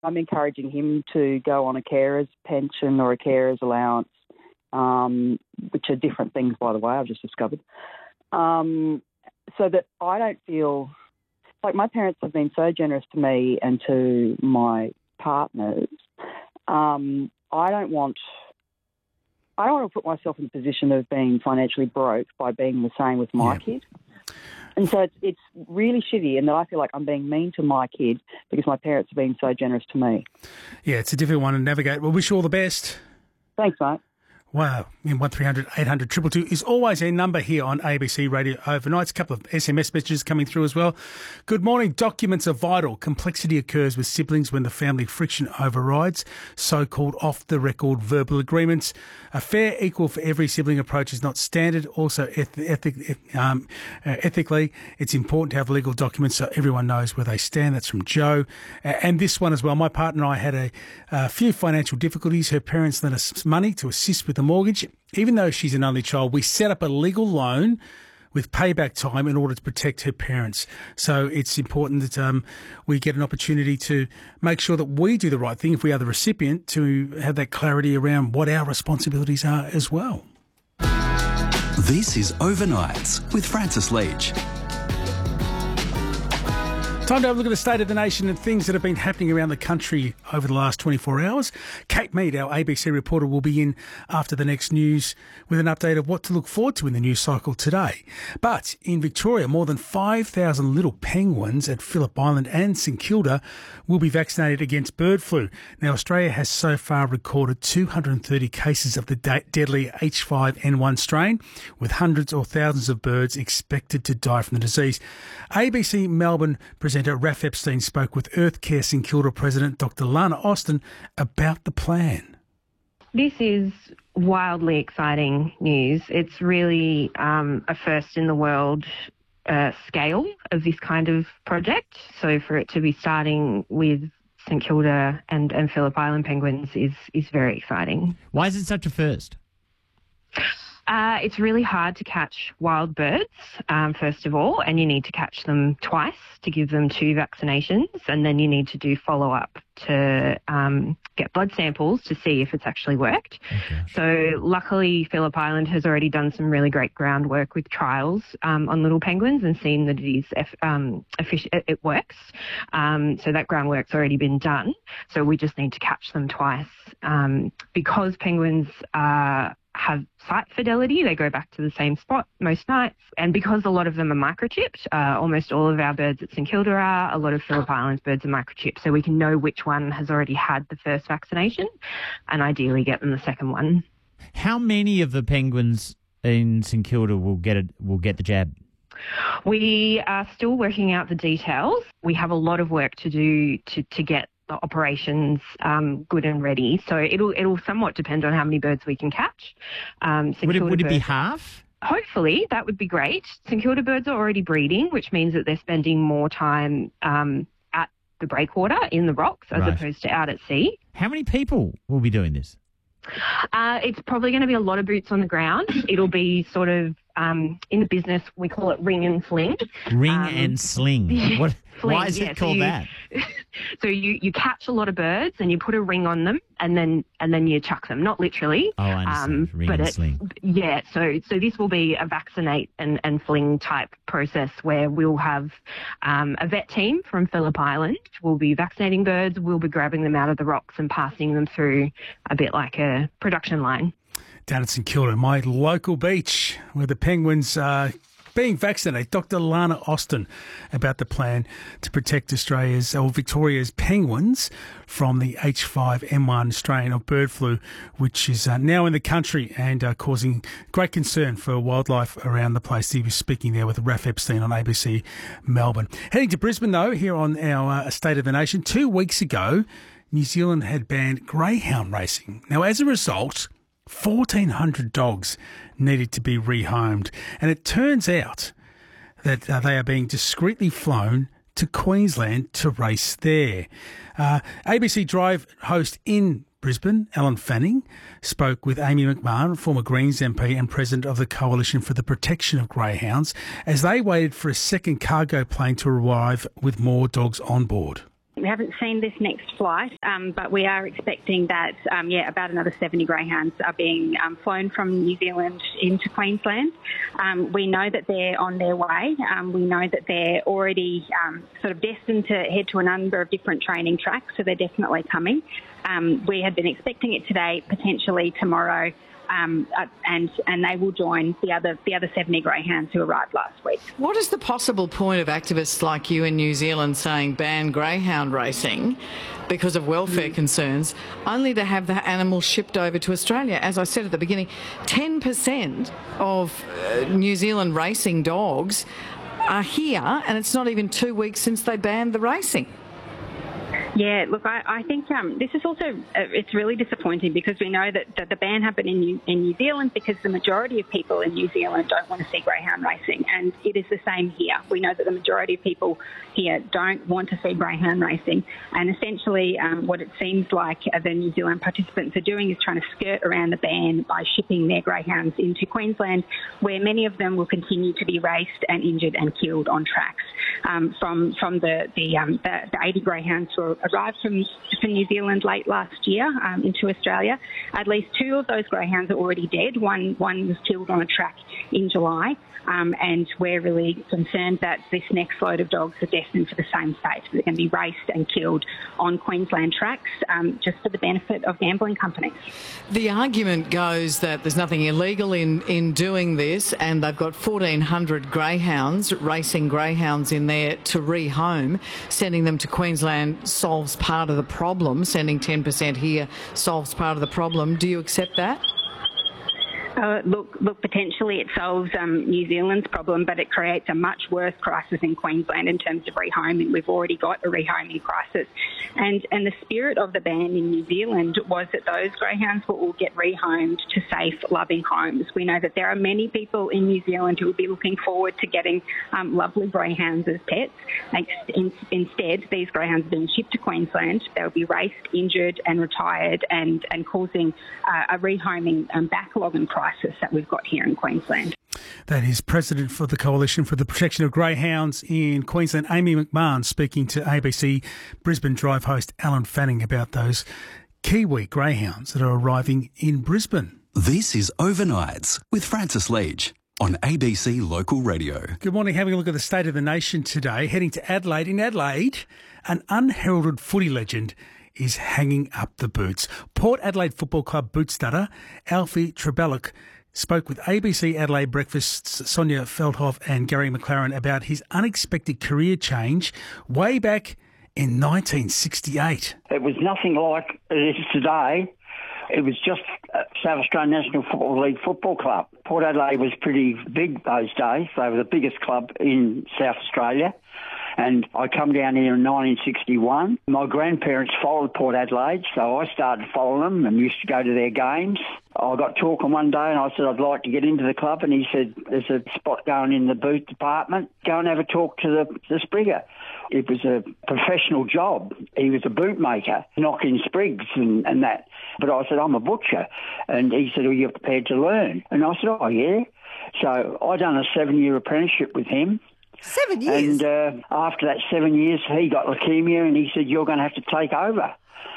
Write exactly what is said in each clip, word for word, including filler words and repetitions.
I'm encouraging him to go on a carer's pension or a carer's allowance, um, which are different things, by the way, I've just discovered, um, so that I don't feel... Like, my parents have been so generous to me and to my partners. Um, I don't want... I don't want to put myself in the position of being financially broke by being the same with my yeah. kid. And so it's, it's really shitty, and that I feel like I'm being mean to my kid because my parents have been so generous to me. Yeah, it's a difficult one to navigate. We'll wish you all the best. Thanks, mate. Wow. In one three hundred eight hundred two two two is always a number here on A B C Radio Overnights. A couple of S M S messages coming through as well. Good morning. Documents are vital. Complexity occurs with siblings when the family friction overrides so-called off-the-record verbal agreements. A fair, equal for every sibling approach is not standard. Also, eth- ethic- um, uh, ethically, it's important to have legal documents so everyone knows where they stand. That's from Joe. Uh, and this one as well. My partner and I had a, a few financial difficulties. Her parents lent us money to assist with the mortgage. Even though she's an only child, we set up a legal loan with payback time in order to protect her parents. So it's important that um, we get an opportunity to make sure that we do the right thing if we are the recipient, to have that clarity around what our responsibilities are as well. This is Overnights with Francis Leach. Time to have a look at the state of the nation and things that have been happening around the country over the last twenty-four hours. Kate Mead, our A B C reporter, will be in after the next news with an update of what to look forward to in the news cycle today. But in Victoria, more than five thousand little penguins at Phillip Island and St Kilda will be vaccinated against bird flu. Now, Australia has so far recorded two hundred thirty cases of the de- deadly H five N one strain, with hundreds or thousands of birds expected to die from the disease. A B C Melbourne presenter Raph Epstein spoke with Earthcare St Kilda President Doctor Lana Austin about the plan. This is wildly exciting news. It's really um, a first in the world uh, scale of this kind of project. So for it to be starting with St Kilda and, and Phillip Island penguins is, is very exciting. Why is it such a first? Uh, it's really hard to catch wild birds, um, first of all, and you need to catch them twice to give them two vaccinations, and then you need to do follow-up to um, get blood samples to see if it's actually worked. Okay. So luckily, Phillip Island has already done some really great groundwork with trials um, on little penguins and seen that it is um, efficient, it works. Um, so that groundwork's already been done. So we just need to catch them twice. Um, because penguins are have site fidelity. They go back to the same spot most nights. And because a lot of them are microchipped, uh, almost all of our birds at St Kilda are, a lot of Phillip Island's birds are microchipped. So we can know which one has already had the first vaccination and ideally get them the second one. How many of the penguins in St Kilda will get it, will get the jab? We are still working out the details. We have a lot of work to do to, to get operations um, good and ready. So it'll it'll somewhat depend on how many birds we can catch. Um, would it, would it be half? Hopefully, that would be great. St Kilda birds are already breeding, which means that they're spending more time um, at the breakwater in the rocks as right. opposed to out at sea. How many people will be doing this? Uh, it's probably going to be a lot of boots on the ground. It'll be sort of, um, in the business, we call it ring and sling. Ring um, and sling. What? Fling, why is yeah, it called so you, that? So you, you catch a lot of birds and you put a ring on them and then and then you chuck them. Not literally. Oh, I understand. Um, ring but and it, sling. Yeah, so so this will be a vaccinate and, and fling type process where we'll have um, a vet team from Phillip Island. We'll be vaccinating birds. We'll be grabbing them out of the rocks and passing them through a bit like a production line. Down at St Kilda, my local beach, where the penguins are being vaccinated. Doctor Lana Austin about the plan to protect Australia's or Victoria's penguins from the H five N one strain of bird flu, which is uh, now in the country and uh, causing great concern for wildlife around the place. He was speaking there with Raph Epstein on A B C Melbourne. Heading to Brisbane, though, here on our uh, State of the Nation. Two weeks ago, New Zealand had banned greyhound racing. Now, as a result, fourteen hundred dogs needed to be rehomed. And it turns out that uh, they are being discreetly flown to Queensland to race there. Uh, A B C Drive host in Brisbane, Alan Fanning, spoke with Amy McMahon, former Greens M P and president of the Coalition for the Protection of Greyhounds, as they waited for a second cargo plane to arrive with more dogs on board. We haven't seen this next flight, um, but we are expecting that, um, yeah, about another seventy greyhounds are being um, flown from New Zealand into Queensland. Um, we know that they're on their way. Um, we know that they're already um, sort of destined to head to a number of different training tracks, so they're definitely coming. Um, we had been expecting it today, potentially tomorrow. Um, uh, and and they will join the other the other seventy greyhounds who arrived last week. What is the possible point of activists like you in New Zealand saying ban greyhound racing because of welfare mm. concerns, only to have the animals shipped over to Australia? As I said at the beginning, ten percent of uh, New Zealand racing dogs are here, and it's not even two weeks since they banned the racing. Yeah, look, I, I think um, this is also, uh, it's really disappointing because we know that, that the ban happened in New, in New Zealand because the majority of people in New Zealand don't want to see greyhound racing, and it is the same here. We know that the majority of people here don't want to see greyhound racing, and essentially um, what it seems like uh, the New Zealand participants are doing is trying to skirt around the ban by shipping their greyhounds into Queensland, where many of them will continue to be raced and injured and killed on tracks. Um, from from the the, um, the the eighty greyhounds who arrived from, from New Zealand late last year um, into Australia, at least two of those greyhounds are already dead. One one was killed on a track in July, um, and we're really concerned that this next load of dogs are destined for the same fate. They're going to be raced and killed on Queensland tracks um, just for the benefit of gambling companies. The argument goes that there's nothing illegal in, in doing this, and they've got fourteen hundred greyhounds, racing greyhounds in there to rehome. Sending them to Queensland solves part of the problem. Sending ten percent here solves part of the problem. Do you accept that? Uh, look, look. Potentially it solves um, New Zealand's problem, but it creates a much worse crisis in Queensland in terms of rehoming. We've already got a rehoming crisis. And, and the spirit of the ban in New Zealand was that those greyhounds will all get rehomed to safe, loving homes. We know that there are many people in New Zealand who will be looking forward to getting um, lovely greyhounds as pets. In, instead, these greyhounds are being shipped to Queensland. They'll be raced, injured and retired, and, and causing uh, a rehoming um, backlog and crisis that we've got here in Queensland. That is President for the Coalition for the Protection of Greyhounds in Queensland, Amy McMahon, speaking to A B C Brisbane Drive host Alan Fanning about those Kiwi greyhounds that are arriving in Brisbane. This is Overnights with Francis Leach on A B C Local Radio. Good morning. Having a look at the state of the nation today. Heading to Adelaide. In Adelaide, an unheralded footy legend is hanging up the boots. Port Adelaide Football Club boot stutter Alfie Trebellock spoke with A B C Adelaide Breakfast's Sonia Feldhoff and Gary McLaren about his unexpected career change way back in nineteen sixty-eight. It was nothing like it is today. It was just South Australian National Football League Football Club. Port Adelaide was pretty big those days. They were the biggest club in South Australia. And I come down here in nineteen sixty-one. My grandparents followed Port Adelaide, so I started following them and used to go to their games. I got talking one day and I said I'd like to get into the club, and he said, there's a spot going in the boot department. Go and have a talk to the, the sprigger. It was a professional job. He was a bootmaker, knocking sprigs and, and that. But I said, I'm a butcher. And he said, are you prepared to learn? And I said, oh, yeah. So I done a seven-year apprenticeship with him. Seven years? And uh, after that seven years, he got leukemia and he said, you're going to have to take over.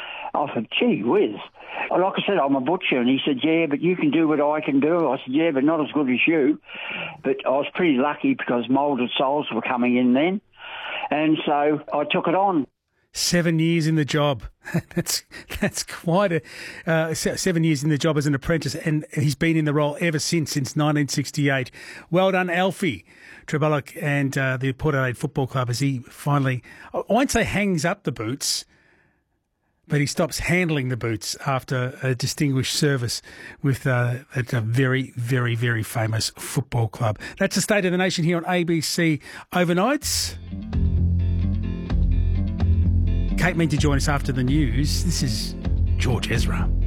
I said, gee whiz. Like I said, I'm a butcher. And he said, yeah, but you can do what I can do. I said, yeah, but not as good as you. But I was pretty lucky because moulded soles were coming in then. And so I took it on. Seven years in the job. That's that's quite a uh, seven years in the job as an apprentice, and he's been in the role ever since, since nineteen sixty-eight. Well done, Alfie Trebellock and uh, the Port Adelaide Football Club, as he finally, I won't say hangs up the boots, but he stops handling the boots after a distinguished service with uh, a very, very, very famous football club. That's the State of the Nation here on A B C Overnights. Kate meant to join us after the news. This is George Ezra.